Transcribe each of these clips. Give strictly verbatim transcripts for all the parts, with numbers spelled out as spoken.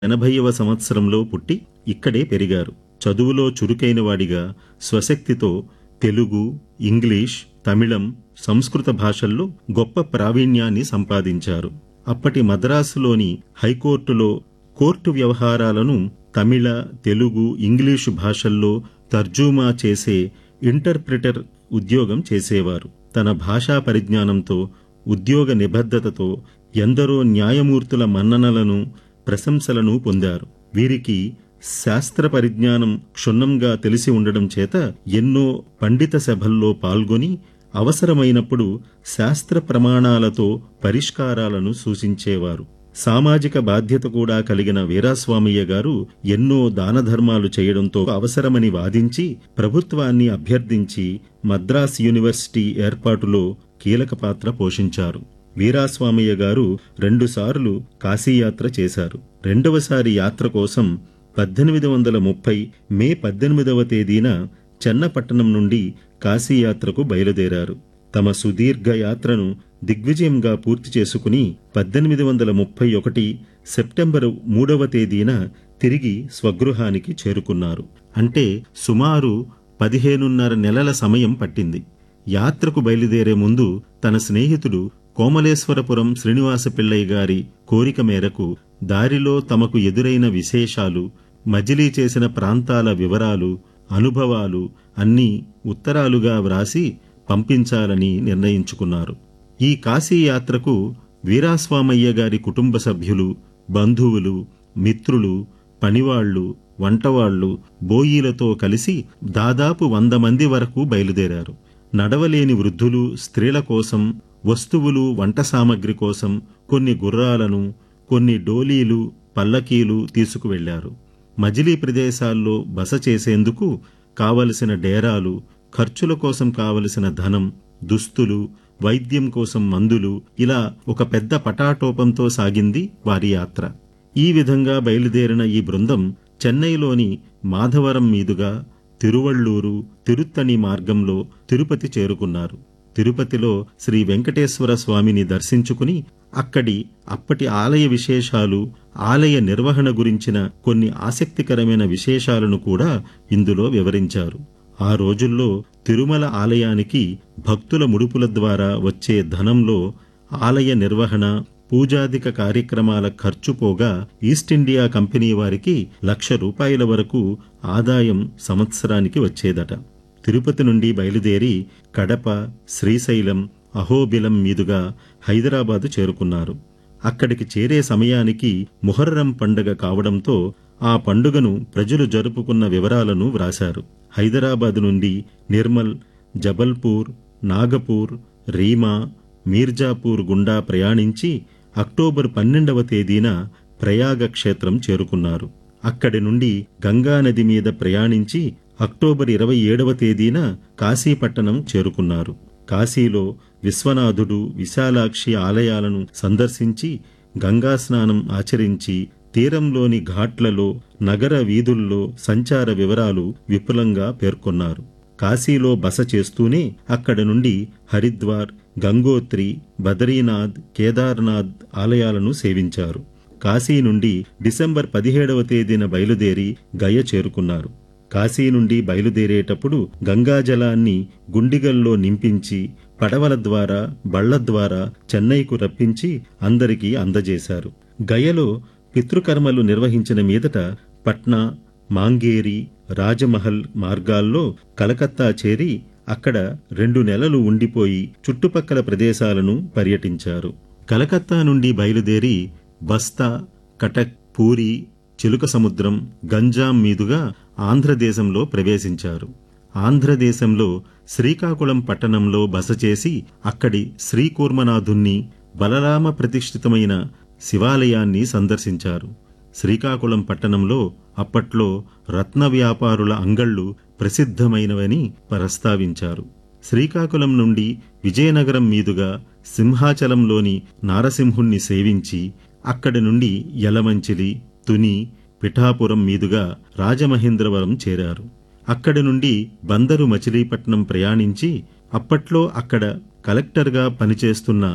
ఎనభైవ సంవత్సరంలో పుట్టి ఇక్కడే పెరిగారు. చదువులో చురుకైనవాడిగా స్వశక్తితో తెలుగు, ఇంగ్లీష్, తమిళం, సంస్కృత భాషల్లో గొప్ప ప్రావీణ్యాన్ని సంపాదించారు. అప్పటి మద్రాసులోని హైకోర్టులో కోర్టు వ్యవహారాలను తమిళ, తెలుగు, ఇంగ్లీషు భాషల్లో తర్జుమా చేసే ఇంటర్ప్రిటర్ ఉద్యోగం చేసేవారు. తన భాషా పరిజ్ఞానంతో, ఉద్యోగ నిబద్ధతతో ఎందరో న్యాయమూర్తుల మన్ననలను, ప్రశంసలను పొందారు. వీరికి శాస్త్ర పరిజ్ఞానం క్షుణ్ణంగా తెలిసి ఉండడం చేత ఎన్నో పండిత సభల్లో పాల్గొని అవసరమైనప్పుడు శాస్త్ర ప్రమాణాలతో పరిష్కారాలను సూచించేవారు. సామాజిక బాధ్యత కూడా కలిగిన వీరాస్వామయ్య గారు ఎన్నో దానధర్మాలు చేయడంతో అవసరమని వాదించి ప్రభుత్వాన్ని అభ్యర్థించి మద్రాస్ యూనివర్సిటీ ఏర్పాటులో కీలక పాత్ర పోషించారు. వీరాస్వామయ్య గారు రెండుసార్లు కాశీయాత్ర చేశారు. రెండవసారి యాత్ర కోసం పద్దెనిమిది వందల ముప్పై మే పద్దెనిమిదవ తేదీన చెన్నపట్టణం నుండి కాశీయాత్రకు బయలుదేరారు. తమ సుదీర్ఘ యాత్రను దిగ్విజయంగా పూర్తి చేసుకుని పద్దెనిమిది వందల ముప్పై ఒకటి సెప్టెంబరు మూడవ తేదీన తిరిగి స్వగృహానికి చేరుకున్నారు. అంటే సుమారు పదిహేనున్నర నెలల సమయం పట్టింది. యాత్రకు బయలుదేరే ముందు తన స్నేహితుడు కోమలేశ్వరపురం శ్రీనివాస పిళ్ళయ్య గారి కోరిక మేరకు దారిలో తమకు ఎదురైన విశేషాలు, మజిలీ చేసిన ప్రాంతాల వివరాలు, అనుభవాలు అన్నీ ఉత్తరాలుగా వ్రాసి పంపించాలని నిర్ణయించుకున్నారు. ఈ కాశీయాత్రకు వీరాస్వామయ్య గారి కుటుంబ సభ్యులు, బంధువులు, మిత్రులు, పనివాళ్లు, వంటవాళ్లు, బోయీలతో కలిసి దాదాపు వంద మంది వరకు బయలుదేరారు. నడవలేని వృద్ధులు, స్త్రీల కోసం వస్తువులు, వంట సామగ్రి కోసం కొన్ని గుర్రాలను, కొన్ని డోలీలు, పల్లకీలు తీసుకువెళ్లారు. మజిలీ ప్రదేశాల్లో బస చేసేందుకు కావలసిన డేరాలు, ఖర్చుల కోసం కావలసిన ధనం, దుస్తులు, వైద్యం కోసం మందులు, ఇలా ఒక పెద్ద పటాటోపంతో సాగింది వారి యాత్ర. ఈ విధంగా బయలుదేరిన ఈ బృందం చెన్నైలోని మాధవరం మీదుగా తిరువళ్ళూరు, తిరుత్తణి మార్గంలో తిరుపతి చేరుకున్నారు. తిరుపతిలో శ్రీ వెంకటేశ్వర స్వామిని దర్శించుకుని అక్కడి అప్పటి ఆలయ విశేషాలు, ఆలయ నిర్వహణ గురించిన కొన్ని ఆసక్తికరమైన విశేషాలను కూడా ఇందులో వివరించారు. ఆ రోజుల్లో తిరుమల ఆలయానికి భక్తుల ముడుపుల ద్వారా వచ్చే ధనంలో ఆలయ నిర్వహణ, పూజాదిక కార్యక్రమాల ఖర్చు పోగా ఈస్టిండియా కంపెనీ వారికి లక్ష రూపాయల వరకు ఆదాయం సంవత్సరానికి వచ్చేదట. తిరుపతి నుండి బయలుదేరి కడప, శ్రీశైలం, అహోబిలం మీదుగా హైదరాబాదు చేరుకున్నారు. అక్కడికి చేరే సమయానికి ముహర్రం పండుగ కావడంతో ఆ పండుగను ప్రజలు జరుపుకున్న వివరాలను వ్రాశారు. హైదరాబాదు నుండి నిర్మల్, జబల్పూర్, నాగపూర్, రీమా, మీర్జాపూర్ గుండా ప్రయాణించి అక్టోబర్ పన్నెండవ తేదీన ప్రయాగ క్షేత్రం చేరుకున్నారు. అక్కడి నుండి గంగానది మీద ప్రయాణించి అక్టోబర్ ఇరవై ఏడవ తేదీన కాశీపట్టణం చేరుకున్నారు. కాశీలో విశ్వనాథుడు, విశాలాక్షి ఆలయాలను సందర్శించి గంగా స్నానం ఆచరించి తీరంలోని ఘాట్లలో, నగర వీధుల్లో సంచార వివరాలు విపులంగా పేర్కొన్నారు. కాశీలో బస చేస్తూనే అక్కడి నుండి హరిద్వార్, గంగోత్రి, బదరీనాథ్, కేదార్నాథ్ ఆలయాలను సేవించారు. కాశీ నుండి డిసెంబర్ పదిహేడవ తేదీన బయలుదేరి గయ చేరుకున్నారు. కాశీ నుండి బయలుదేరేటప్పుడు గంగాజలాన్ని గుండిగల్లో నింపించి పడవల ద్వారా, బళ్ల ద్వారా చెన్నైకు రప్పించి అందరికీ అందజేశారు. గయలో పితృకర్మలు నిర్వహించిన మీదట పట్నా, మాంగేరి, రాజమహల్ మార్గాల్లో కలకత్తా చేరి అక్కడ రెండు నెలలు ఉండిపోయి చుట్టుపక్కల ప్రదేశాలను పర్యటించారు. కలకత్తా నుండి బయలుదేరి బస్తా, కటక్, పూరి, చిలుక సముద్రం, గంజాం మీదుగా ఆంధ్రదేశంలో ప్రవేశించారు. ఆంధ్రదేశంలో శ్రీకాకుళం పట్టణంలో బస చేసి అక్కడి శ్రీకూర్మనాథుణ్ణి, బలరామ ప్రతిష్ఠితమైన శివాలయాన్ని సందర్శించారు. శ్రీకాకుళం పట్టణంలో అప్పట్లో రత్న వ్యాపారుల అంగళ్ళు ప్రసిద్ధమైనవని ప్రస్తావించారు. శ్రీకాకుళం నుండి విజయనగరం మీదుగా సింహాచలంలోని నారసింహుణ్ణి సేవించి అక్కడి నుండి యలమంచిలి, తుని, పిఠాపురం మీదుగా రాజమహేంద్రవరం చేరారు. అక్కడి నుండి బందరు మచిలీపట్నం ప్రయాణించి అప్పట్లో అక్కడ కలెక్టర్గా పనిచేస్తున్న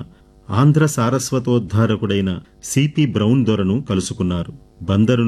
ఆంధ్ర సారస్వతోద్ధారకుడైన సిపి బ్రౌన్ దొరను కలుసుకున్నారు. బందరు